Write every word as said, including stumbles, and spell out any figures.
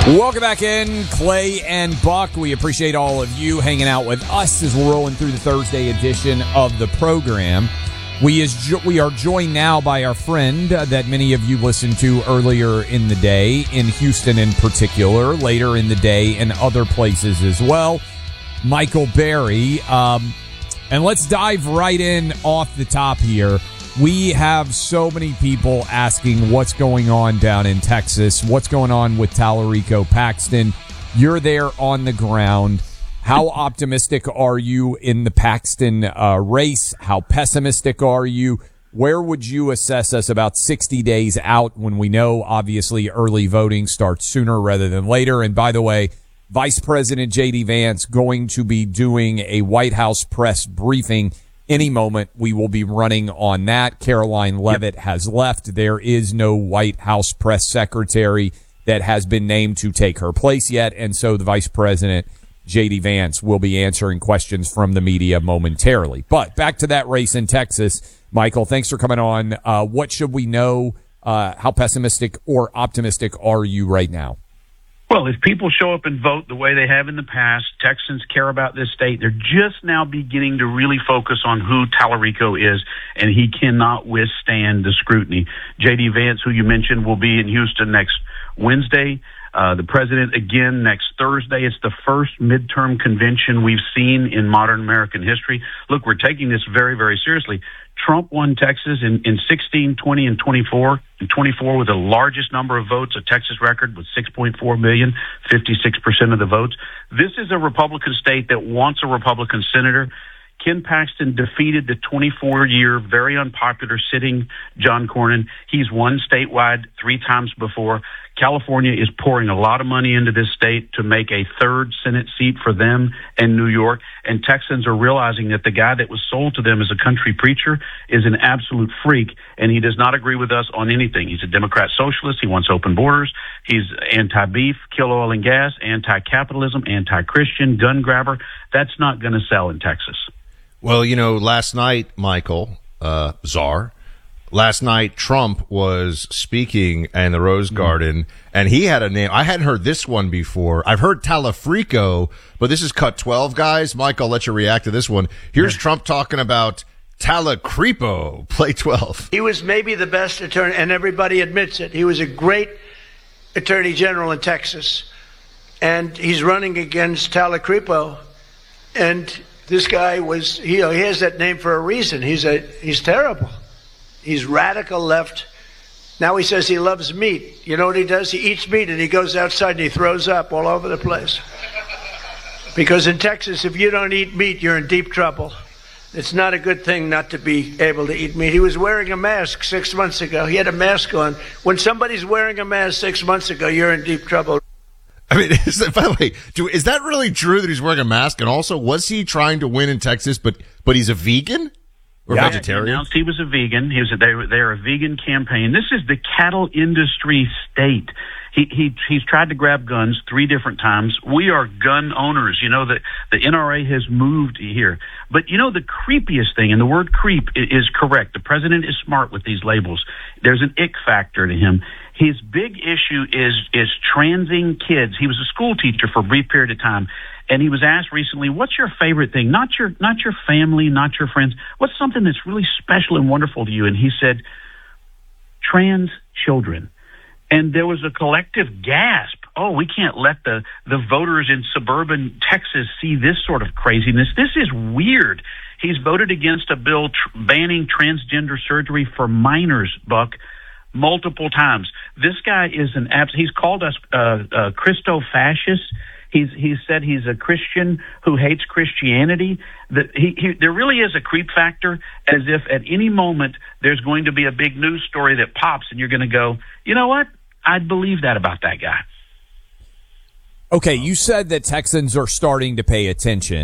Welcome back in, Clay and Buck. We appreciate all of you hanging out with us as we're rolling through the Thursday edition of the program. We is jo- we are joined now by our friend uh, that many of you listened to earlier in the day, in Houston in particular, later in the day, and other places as well, Michael Berry. Um, and let's dive right in off the top here. We have so many people asking what's going on down in Texas, what's going on with Tallarico Paxton. You're there on the ground. How optimistic are you in the Paxton uh, race? How pessimistic are you? Where would you assess us about sixty days out when we know, obviously, early voting starts sooner rather than later? And by the way, Vice President J D. Vance going to be doing a White House press briefing any moment. We will be running on that. Caroline Leavitt yep. has left. There is no White House press secretary that has been named to take her place yet. And so the Vice President, J D. Vance, will be answering questions from the media momentarily. But back to that race in Texas. Michael, thanks for coming on. Uh, what should we know? Uh, how pessimistic or optimistic are you right now? Well, if people show up and vote the way they have in the past, Texans care about this state. They're just now beginning to really focus on who Tallarico is, and he cannot withstand the scrutiny. J D. Vance, who you mentioned, will be in Houston next Wednesday. Uh, the president again next Thursday. It's the first midterm convention we've seen in modern American history. Look, we're taking this very, very seriously. Trump won Texas in, in sixteen, twenty, and twenty-four. In twenty-four, with the largest number of votes, a Texas record with six point four million, fifty-six percent of the votes. This is a Republican state that wants a Republican senator. Ken Paxton defeated the twenty-four-year, very unpopular sitting John Cornyn. He's won statewide three times before. California is pouring a lot of money into this state to make a third Senate seat for them in New York. And Texans are realizing that the guy that was sold to them as a country preacher is an absolute freak, and he does not agree with us on anything. He's a Democrat socialist. He wants open borders. He's anti-beef, kill oil and gas, anti-capitalism, anti-Christian, gun grabber. That's not going to sell in Texas. Well, you know, last night, Michael, uh, Czar, last night Trump was speaking in the Rose Garden, mm-hmm. and he had a name. I hadn't heard this one before. I've heard Talafrico, but this is cut twelve, guys. Mike, I'll let you react to this one. Here's yeah. Trump talking about Talacrepo, play twelve. He was maybe the best attorney, and everybody admits it. He was a great attorney general in Texas, and he's running against Talacrepo, and this guy was, you know, he has that name for a reason. He's a, he's terrible. He's radical left. Now he says he loves meat. You know what he does? He eats meat and he goes outside and he throws up all over the place. Because in Texas, if you don't eat meat, you're in deep trouble. It's not a good thing not to be able to eat meat. He was wearing a mask six months ago. He had a mask on. When somebody's wearing a mask six months ago, you're in deep trouble. I mean, is that, by the way, do, is that really true that he's wearing a mask? And also, was he trying to win in Texas, but but he's a vegan or yeah, vegetarian? He announced he was a vegan. He was a, they were, they're a vegan campaign. This is the cattle industry state. He he he's tried to grab guns three different times. We are gun owners. You know, the the N R A has moved here. But you know, the creepiest thing, and the word creep is, is correct. The president is smart with these labels. There's an ick factor to him. His big issue is is transing kids. He was a school teacher for a brief period of time, and he was asked recently, "What's your favorite thing? Not your not your family, not your friends. What's something that's really special and wonderful to you?" And he said, "Trans children." And there was a collective gasp. Oh, we can't let the the voters in suburban Texas see this sort of craziness. This is weird. He's voted against a bill tr- banning transgender surgery for minors, Buck, multiple times. This guy is an abs- he's called us uh, uh, Christo-fascists. He's he's said he's a Christian who hates Christianity. That he, he there really is a creep factor, as if at any moment there's going to be a big news story that pops, and you're going to go, you know what? I'd believe that about that guy. Okay, you said that Texans are starting to pay attention.